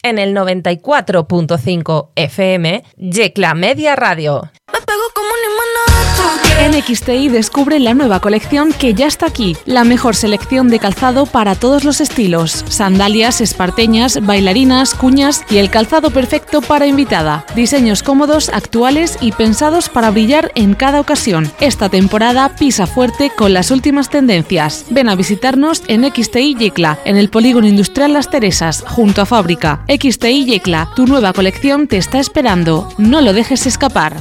en el 94.5 FM, Yecla Media Radio. Me pego como un imán. En XTI descubre la nueva colección que ya está aquí. La mejor selección de calzado para todos los estilos. Sandalias, esparteñas, bailarinas, cuñas y el calzado perfecto para invitada. Diseños cómodos, actuales y pensados para brillar en cada ocasión. Esta temporada pisa fuerte con las últimas tendencias. Ven a visitarnos en XTI Yecla, en el Polígono Industrial Las Teresas, junto a Fábrica. XTI Yecla, tu nueva colección te está esperando. No lo dejes escapar.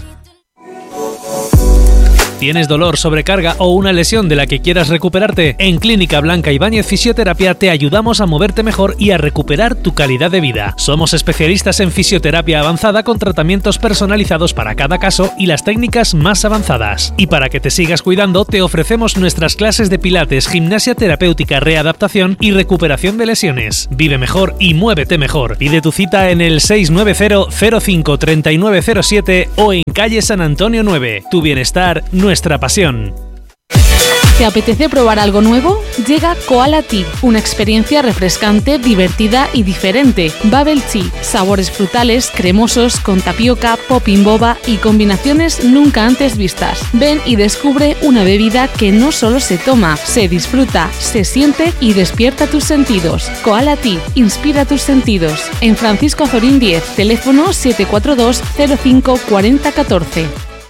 ¿Tienes dolor, sobrecarga o una lesión de la que quieras recuperarte? En Clínica Blanca Ibáñez Fisioterapia te ayudamos a moverte mejor y a recuperar tu calidad de vida. Somos especialistas en fisioterapia avanzada con tratamientos personalizados para cada caso y las técnicas más avanzadas. Y para que te sigas cuidando, te ofrecemos nuestras clases de pilates, gimnasia terapéutica, readaptación y recuperación de lesiones. Vive mejor y muévete mejor. Pide tu cita en el 690 05 3907 o en calle San Antonio 9. Tu bienestar, nuestra pasión. ¿Te apetece probar algo nuevo? Llega Koala Tea, una experiencia refrescante, divertida y diferente. Bubble Tea, sabores frutales, cremosos, con tapioca, popping boba y combinaciones nunca antes vistas. Ven y descubre una bebida que no solo se toma, se disfruta, se siente y despierta tus sentidos. Koala Tea, inspira tus sentidos. En Francisco Azorín 10, teléfono 742 05 40 14.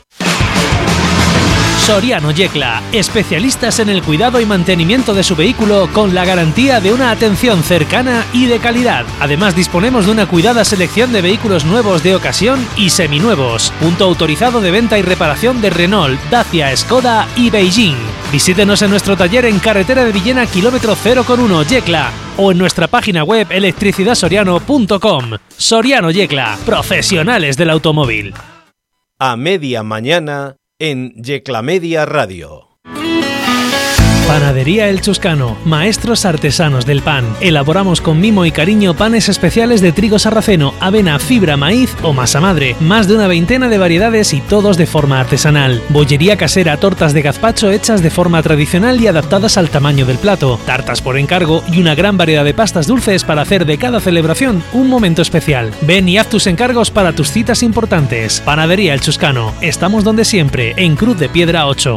Soriano Yecla, especialistas en el cuidado y mantenimiento de su vehículo con la garantía de una atención cercana y de calidad. Además disponemos de una cuidada selección de vehículos nuevos de ocasión y seminuevos. Punto autorizado de venta y reparación de Renault, Dacia, Skoda y Beijing. Visítenos en nuestro taller en Carretera de Villena, kilómetro 0,1 Yecla o en nuestra página web electricidadsoriano.com. Soriano Yecla, profesionales del automóvil. A media mañana en Yecla Media Radio. Panadería El Chuscano, maestros artesanos del pan. Elaboramos con mimo y cariño panes especiales de trigo sarraceno, avena, fibra, maíz o masa madre. Más de una veintena de variedades y todos de forma artesanal. Bollería casera, tortas de gazpacho hechas de forma tradicional y adaptadas al tamaño del plato. Tartas por encargo y una gran variedad de pastas dulces para hacer de cada celebración un momento especial. Ven y haz tus encargos para tus citas importantes. Panadería El Chuscano. Estamos donde siempre, en Cruz de Piedra 8.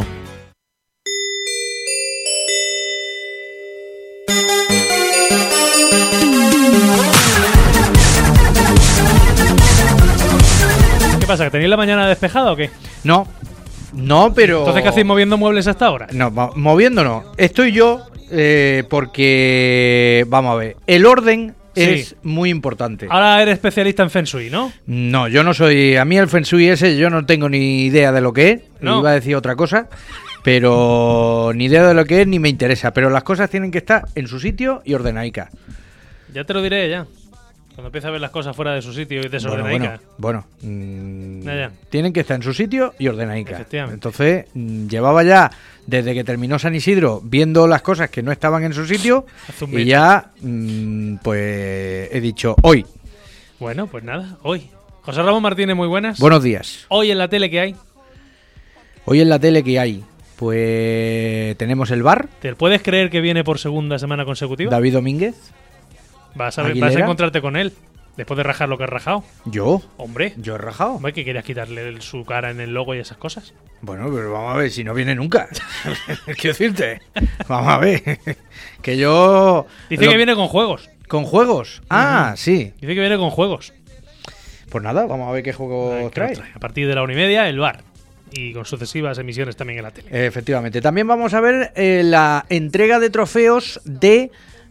¿Qué pasa? ¿Que tenéis la mañana despejada o qué? No, pero... ¿Entonces qué hacéis moviendo muebles hasta ahora? No, moviendo no. Estoy yo porque, vamos a ver, el orden es muy importante. Ahora eres especialista en Feng Shui, ¿no? No, yo no soy... A mí el Feng Shui ese yo no tengo ni idea de lo que es. No. Iba a decir otra cosa, pero ni idea de lo que es ni me interesa. Pero las cosas tienen que estar en su sitio y ordenadicas. Ya te lo diré ya. Cuando empieza a ver las cosas fuera de su sitio y desordenadicas. Bueno, Ya. tienen que estar en su sitio y ordenadicas. Efectivamente. Entonces, llevaba ya, desde que terminó San Isidro, viendo las cosas que no estaban en su sitio y ya, pues, he dicho, hoy. Bueno, pues nada, hoy. José Ramón Martínez, muy buenas. Buenos días. Hoy en la tele, ¿qué hay? Hoy en la tele, ¿qué hay? Pues tenemos el bar, ¿Te puedes creer que viene por segunda semana consecutiva? David Domínguez. Vas a Aguilera. encontrarte con él. Después de rajar lo que has rajado. Yo Hombre. he rajado. Hombre, que querías quitarle su cara en el logo y esas cosas. Bueno, pero vamos a ver, si no viene nunca. Quiero decirte. Vamos a ver. Que yo... Dice que viene con juegos. ¿Con juegos? Ah, sí. Dice que viene con juegos. Pues nada, vamos a ver qué juego ¿Qué nos trae. A partir de la 1:30, el bar. Y con sucesivas emisiones también en la tele. Efectivamente. También vamos a ver la entrega de trofeos de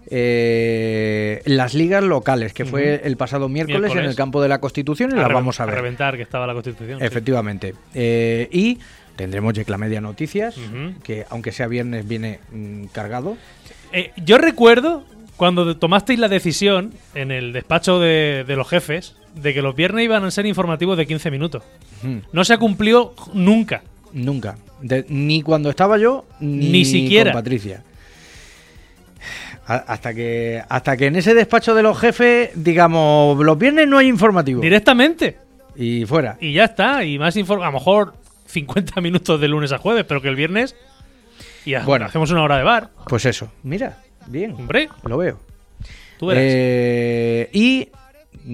las ligas locales, que fue el pasado miércoles en el campo de la Constitución, y las vamos a ver. A reventar que estaba la Constitución. Efectivamente. Y tendremos Yecla Media Noticias, que aunque sea viernes viene cargado. Yo recuerdo cuando tomasteis la decisión en el despacho de los jefes de que los viernes iban a ser informativos de 15 minutos. No se cumplió nunca. Nunca. Ni cuando estaba yo, ni siquiera con Patricia. Hasta que en ese despacho de los jefes, digamos, los viernes no hay informativo. Directamente. Y fuera. Y ya está. Y más a lo mejor 50 minutos de lunes a jueves, pero que el viernes ya bueno, hacemos una hora de bar. Pues eso. Mira, bien. Hombre. Lo veo. Tú verás. Y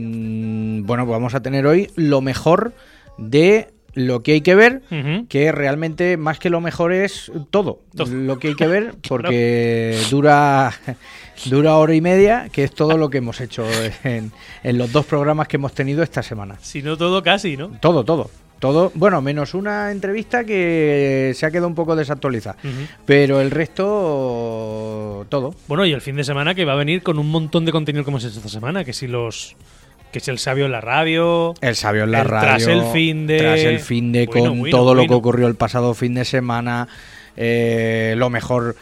bueno, pues vamos a tener hoy lo mejor de lo que hay que ver, que realmente más que lo mejor es todo. Lo que hay que ver, porque dura hora y media, que es todo lo que hemos hecho en los 2 programas que hemos tenido esta semana. Si no todo, casi, ¿no? Todo, bueno, menos una entrevista que se ha quedado un poco desactualizada, pero el resto, todo. Bueno, y el fin de semana que va a venir con un montón de contenido que hemos hecho esta semana, que si el Sabio en la radio. El Sabio en la radio. Tras el fin de con todo lo que ocurrió el pasado fin de semana. Lo mejor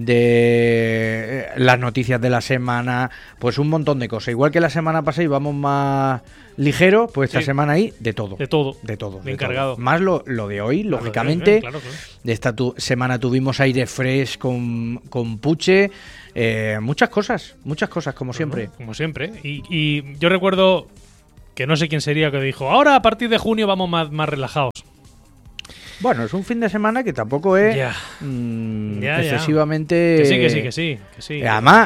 de las noticias de la semana. Pues un montón de cosas. Igual que la semana pasada íbamos más ligero, pues esta semana ahí de todo. De todo. Bien cargado. Más lo de hoy, lógicamente. Claro. De esta semana tuvimos aire fresh con Puche. Muchas cosas como siempre. Como siempre. Y yo recuerdo que no sé quién sería que dijo, ahora a partir de junio vamos más relajados. Bueno, es un fin de semana que tampoco es excesivamente... Que sí. Además,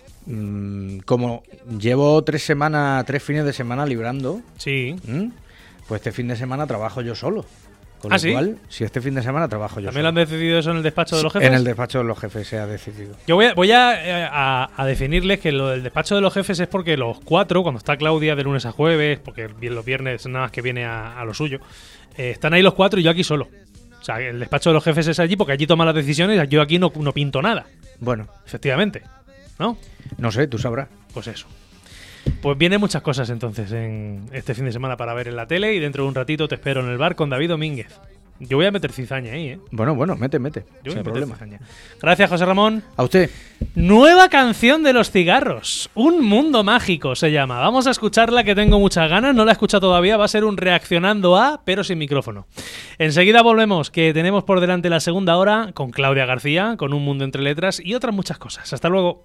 como llevo 3 fines de semana librando, sí. Pues este fin de semana trabajo yo solo. Con lo cual, si este fin de semana trabajo yo ¿También solo. lo han decidido eso en el despacho de los jefes? En el despacho de los jefes se ha decidido. Yo voy a definirles que lo del despacho de los jefes es porque los 4, cuando está Claudia de lunes a jueves, porque los viernes nada más que viene a lo suyo, están ahí los 4 y yo aquí solo. O sea, el despacho de los jefes es allí porque allí toman las decisiones, yo aquí no pinto nada. Bueno. Efectivamente, ¿no? No sé, tú sabrás. Pues eso. Pues vienen muchas cosas entonces en este fin de semana para ver en la tele y dentro de un ratito te espero en el bar con David Domínguez. Yo voy a meter cizaña ahí, ¿eh? Bueno, mete. Yo sin problema. Cizaña. Gracias, José Ramón. A usted. Nueva canción de Los Cigarros. Un mundo mágico se llama. Vamos a escucharla, que tengo muchas ganas. No la he escuchado todavía. Va a ser un reaccionando a, pero sin micrófono. Enseguida volvemos, que tenemos por delante la segunda hora con Claudia García, con Un Mundo Entre Letras y otras muchas cosas. Hasta luego.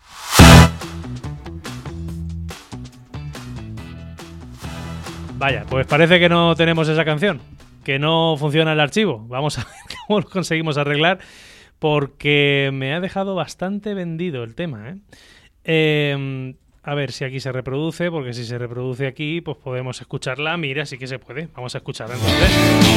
Vaya, pues parece que no tenemos esa canción, que no funciona el archivo. Vamos a ver cómo lo conseguimos arreglar, porque me ha dejado bastante vendido el tema, a ver si aquí se reproduce, porque si se reproduce aquí, pues podemos escucharla. Mira, sí que se puede. Vamos a escucharla entonces.